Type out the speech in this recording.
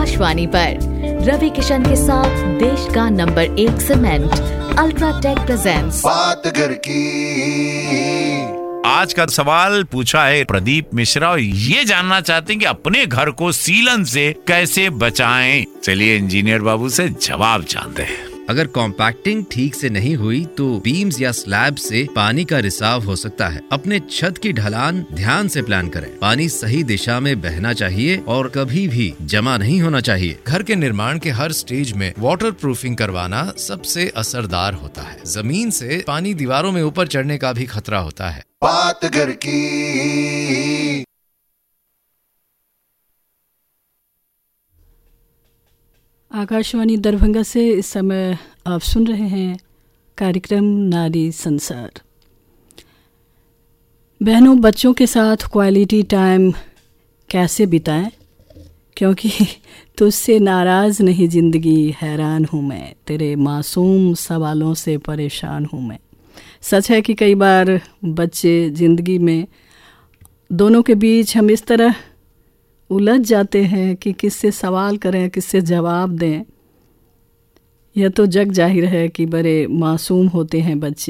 आकाशवाणी पर रवि किशन के साथ देश का नंबर 1 सीमेंट अल्ट्राटेक प्रेजेंट्स बात घर की। आज का सवाल पूछा है प्रदीप मिश्रा और ये जानना चाहते हैं कि अपने घर को सीलन से कैसे बचाएं। चलिए इंजीनियर बाबू से जवाब जानते हैं। अगर कॉम्पैक्टिंग ठीक से नहीं हुई तो बीम्स या स्लैब से पानी का रिसाव हो सकता है। अपने छत की ढलान ध्यान से प्लान करें। पानी सही दिशा में बहना चाहिए और कभी भी जमा नहीं होना चाहिए। घर के निर्माण के हर स्टेज में वाटर प्रूफिंग करवाना सबसे असरदार होता है। जमीन से पानी दीवारों में ऊपर चढ़ने का भी खतरा होता है। बात घर की। आकाशवाणी दरभंगा से इस समय आप सुन रहे हैं कार्यक्रम नारी संसार। बहनों, बच्चों के साथ क्वालिटी टाइम कैसे बिताएं, क्योंकि तुझसे नाराज़ नहीं ज़िंदगी, हैरान हूँ मैं, तेरे मासूम सवालों से परेशान हूँ मैं। सच है कि कई बार बच्चे ज़िंदगी में दोनों के बीच हम इस तरह उलझ जाते हैं कि किससे सवाल करें, किससे जवाब दें। यह तो जग जाहिर है कि बड़े मासूम होते हैं बच्चे।